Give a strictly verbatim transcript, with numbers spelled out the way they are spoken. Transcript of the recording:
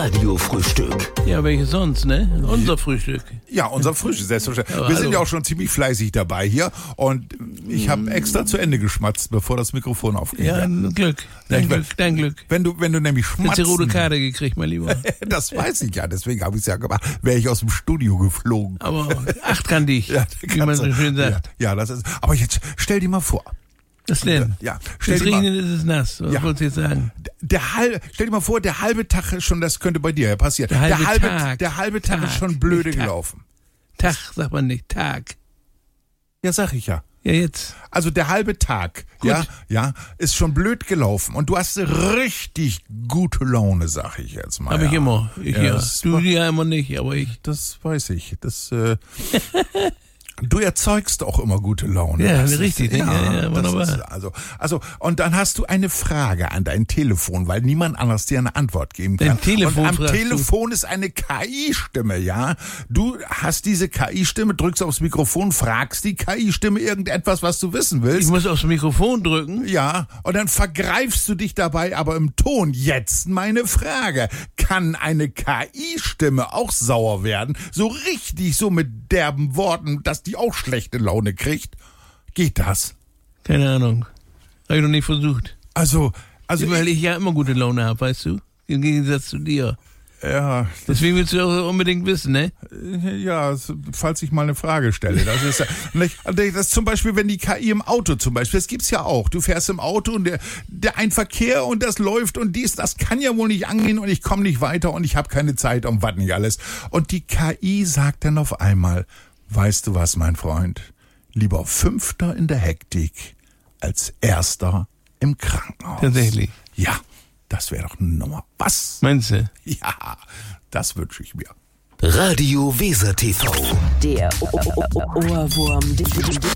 Radiofrühstück. Ja, welches sonst, ne? Unser Frühstück. Ja, unser Frühstück, selbstverständlich. Aber Wir sind hallo. ja auch schon ziemlich fleißig dabei hier und ich habe extra zu Ende geschmatzt, bevor das Mikrofon aufging. Ja, ein Glück. Dein Ja, Glück, dein Glück. Wenn du, wenn du nämlich Jetzt die rote schmatzt, Karte gekriegt, mein Lieber. das weiß ich ja, deswegen habe ich es ja gemacht, wäre ich aus dem Studio geflogen. Aber acht kann dich, Ja, wie man so schön sagt. Ja, ja, das ist, aber jetzt stell dir mal vor. Was denn? Ja, stell Es dir mal, regnet, ist es nass. Was Ja. wolltest du jetzt sagen? der halbe, stell dir mal vor, der halbe Tag ist schon, das könnte bei dir ja passieren. Der halbe halbe, Tag. der halbe Tag, Tag, ist schon blöde nicht Tag. gelaufen. Tag, sagt man nicht. Tag. Ja, sag ich ja. Ja, jetzt. Also der halbe Tag, Gut. ja, ja, ist schon blöd gelaufen und du hast richtig gute Laune, sag ich jetzt mal. Hab ja. ich immer. Ich, Ja, ja. das Du war- ja immer nicht, aber ich. Das weiß ich. Das, äh, du erzeugst auch immer gute Laune. Ja, Das richtig, Ist, ja, ja, das wunderbar. ist, also, also, und dann hast du eine Frage an dein Telefon, weil niemand anders dir eine Antwort geben kann. Dein Telefon und am fragst du. Telefon ist eine K I-Stimme, ja. Du hast diese K I-Stimme, drückst aufs Mikrofon, fragst die K I-Stimme irgendetwas, was du wissen willst. Ich muss aufs Mikrofon drücken. Ja, und dann vergreifst du dich dabei aber im Ton. Jetzt meine Frage. Kann eine K I-Stimme auch sauer werden? So richtig, so mit derben Worten, dass die auch schlechte Laune kriegt? Geht das? Keine Ahnung. Habe ich noch nicht versucht. Also, also, Weil ich ja immer gute Laune habe, weißt du? Im Gegensatz zu dir. ja, Deswegen willst du auch unbedingt wissen, ne? ja, falls ich mal eine Frage stelle. Das ist ja, nicht, das ist zum Beispiel, wenn die K I im Auto zum Beispiel, das gibt's ja auch. Du fährst im Auto und der, der ein Verkehr und das läuft und dies, das kann ja wohl nicht angehen und ich komme nicht weiter und ich habe keine Zeit und was nicht alles. Und die K I sagt dann auf einmal, weißt du was, mein Freund? Lieber Fünfter in der Hektik als Erster im Krankenhaus. Tatsächlich. Ja, das wäre doch eine Nummer. Was? Meinst du? Ja, das wünsche ich mir. Radio Weser T V. Der O- O- O- Ohrwurm.